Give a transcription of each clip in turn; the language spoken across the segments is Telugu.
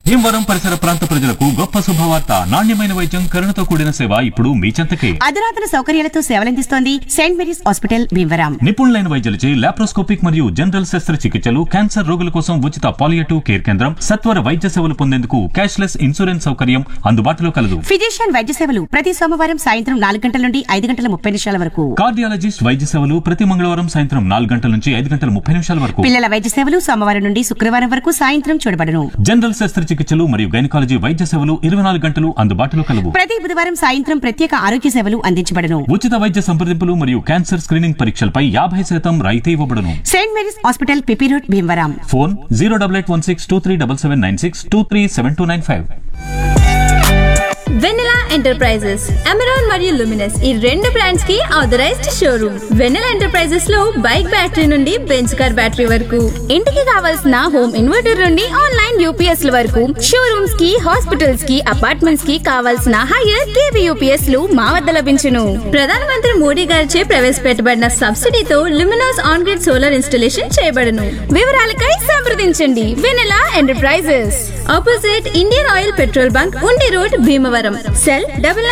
భీమవరం పరిసర ప్రాంత ప్రజలకు గొప్ప శుభవార్త. నాణ్యమైన వైద్యం, కరుణతో కూడిన సేవ ఇప్పుడు మీ చెంతకే. అధునాతన సౌకర్యాలతో సేవలందిస్తోంది సెయింట్ మేరీస్ హాస్పిటల్ భీమవరం. నిపుణులైన వైద్యులచే లాప్రోస్కోపిక్ మరియు జనరల్ శస్త్రచికిత్సలు, క్యాన్సర్ రోగుల కోసం ఉచిత పాలియేటివ్ కేర్ కేంద్రం, సత్వర వైద్య సేవలు పొందేందుకు క్యాష్లెస్ ఇన్సూరెన్స్ సౌకర్యం అందుబాటులో కలదు. ఫిజిషియన్ వైద్య సేవలు ప్రతి సోమవారం సాయంత్రం 4 గంటల నుండి 5 గంటల 30 నిమిషాల వరకు. కార్డియాలజిస్ట్ వైద్య సేవలు ప్రతి మంగళవారం సాయంత్రం 4 గంటల నుంచి 5 గంటల 30 నిమిషాల వరకు. పిల్లల వైద్య సేవలు సోమవారం నుండి శుక్రవారం వరకు సాయంత్రం చూడబడును. జనరల్ శస్త్రచికిత్సలు మరియు గైనకాలజీ వైద్య సేవలు 24 గంటలు అందుబాటులో కలవు. ప్రతి బుధవారం సాయంత్రం ప్రత్యేక ఆరోగ్య సేవలు అందించబడును. ఉచిత వైద్య సంప్రదింపులు మరియు క్యాన్సర్ స్క్రీనింగ్ పరీక్షలపై 50% రాయితీ ఇవ్వబడును. Saint Mary's hospital PP road Bhimavaram. Phone 08816237796 237295. వెన్నెలా ఎంటర్ప్రైజెస్, అమెరాన్ మరియు లుమినస్ ఈ రెండు బ్రాండ్స్ కి ఆథరైజ్డ్ షోరూమ్. వెన్నెలా ఎంటర్ప్రైజెస్ లో బైక్ బ్యాటరీ నుండి బెంచ్ కార్ బ్యాటరీ వరకు, ఇంటికి కావాల్సిన హోమ్ ఇన్వర్టర్ నుండి ఆన్లైన్ యూపీఎస్ ల వరకు, షోరూమ్స్ కి, హాస్పిటల్స్ కి, అపార్ట్మెంట్స్ కి కావాల్సిన హైయర్ కేవీ యూపీఎస్ లు మా వద్ద లభించును. ప్రధానమంత్రి మోడీ గారిచే ప్రవేశపెట్టబడిన సబ్సిడీతో Luminous on grid solar installation చేయబడును. వివరాలకై సంప్రదించండి. వెన్నెలా enterprises, opposite Indian oil petrol bunk, ఉండి road, Bhimavaram. Cell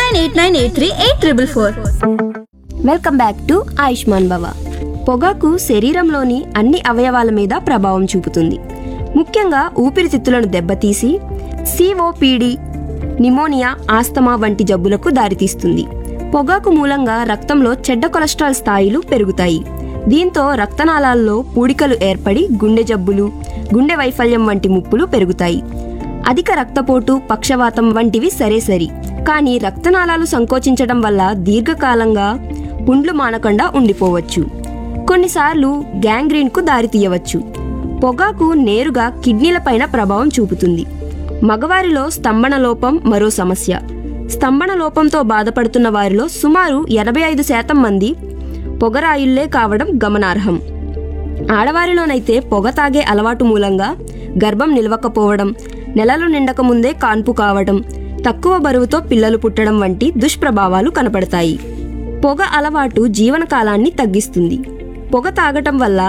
9989838444. Welcome back to Ayushman భవ. పొగాకు శరీరంలోని అన్ని అవయవాల మీద ప్రభావం చూపుతుంది. ముఖ్యంగా ఊపిరితిత్తులను దెబ్బతీసి సిఓపిడి, నిమోనియా, ఆస్తమా వంటి జబ్బులకు దారితీస్తుంది. పొగాకు మూలంగా రక్తంలో చెడ్డ కొలెస్ట్రాల్ స్థాయిలు పెరుగుతాయి. దీంతో రక్తనాళాల్లో పూడికలు ఏర్పడి గుండె జబ్బులు, గుండె వైఫల్యం వంటి ముప్పులు పెరుగుతాయి. అధిక రక్తపోటు, పక్షవాతం వంటివి సరే, కానీ రక్తనాళాలు సంకోచించడం వల్ల దీర్ఘకాలంగా పుండ్లు మానకుండా ఉండిపోవచ్చు. కొన్నిసార్లు గ్యాంగ్రీన్ కు దారితీయవచ్చు. పొగాకు నేరుగా కిడ్నీలపైన ప్రభావం చూపుతుంది. మగవారిలో స్తంభన లోపం మరో సమస్య. స్తంభన లోపంతో బాధపడుతున్న వారిలో సుమారు 85% మంది పొగరాయుళ్లే కావడం గమనార్హం. ఆడవారిలోనైతే పొగ తాగే అలవాటు మూలంగా గర్భం నిలవకపోవడం, నెలలు నిండక ముందే కాన్పు కావడం, తక్కువ బరువుతో పిల్లలు పుట్టడం వంటి దుష్ప్రభావాలు కనపడతాయి. పొగ అలవాటు జీవనకాలాన్ని తగ్గిస్తుంది. పొగ తాగటం వల్ల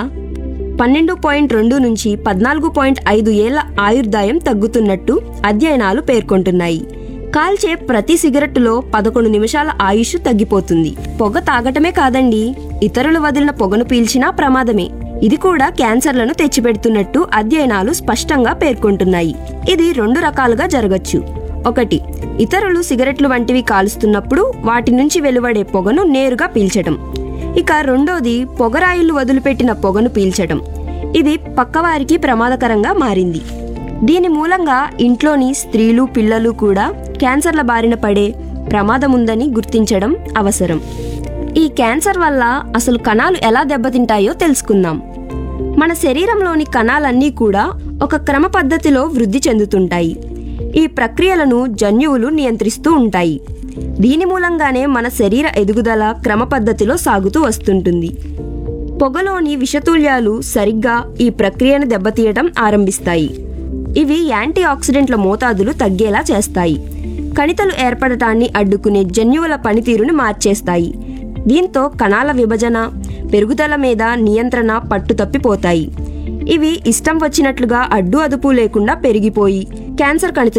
12.2 నుంచి 14.5 ఏళ్ల ఆయుర్దాయం తగ్గుతున్నట్టు అధ్యయనాలు పేర్కొంటున్నాయి. కాల్చే ప్రతి సిగరెట్టులో 11 నిమిషాల ఆయుష్ తగ్గిపోతుంది. పొగ తాగటమే కాదండి, ఇతరులు వదిలిన పొగను పీల్చినా ప్రమాదమే. ఇది కూడా క్యాన్సర్లను తెచ్చిపెడుతున్నట్టు అధ్యయనాలు స్పష్టంగా పేర్కొంటున్నాయి. ఇది 2 రకాలుగా జరగచ్చు. 1, ఇతరులు సిగరెట్లు వంటివి కాలుస్తున్నప్పుడు వాటి నుంచి వెలువడే పొగను నేరుగా పీల్చటం. ఇక 2ది, పొగరాయిళ్లు వదిలిపెట్టిన పొగను పీల్చటం. ఇది పక్కవారికి ప్రమాదకరంగా మారింది. దీని మూలంగా ఇంట్లోని స్త్రీలు, పిల్లలు కూడా క్యాన్సర్ల బారిన పడే ప్రమాదముందని గుర్తించడం అవసరం. ఈ క్యాన్సర్ వల్ల అసలు కణాలు ఎలా దెబ్బతింటాయో తెలుసుకుందాం. మన శరీరంలోని కణాలన్నీ కూడా ఒక క్రమ పద్ధతిలో వృద్ధి చెందుతుంటాయి. ఈ ప్రక్రియలను జన్యువులు నియంత్రిస్తూ ఉంటాయి. దీని మూలంగానే మన శరీర ఎదుగుదల క్రమ పద్ధతిలో సాగుతూ వస్తుంటుంది. పొగలోని విషతుల్యాలు సరిగ్గా ఈ ప్రక్రియను దెబ్బతీయటం ఆరంభిస్తాయి. ఇవి యాంటీ ఆక్సిడెంట్ల మోతాదులు తగ్గేలా చేస్తాయి. కణితలు ఏర్పడటాన్ని అడ్డుకునే జన్యువుల పనితీరుని మార్చేస్తాయి. దీంతో కణాల విభజన, పెరుగుదల మీద నియంత్రణ పట్టుతప్పిపోతాయి. ఇవి ఇష్టం వచ్చినట్లుగా అడ్డు అదుపు లేకుండా పెరిగిపోయి క్యాన్సర్ కణితులు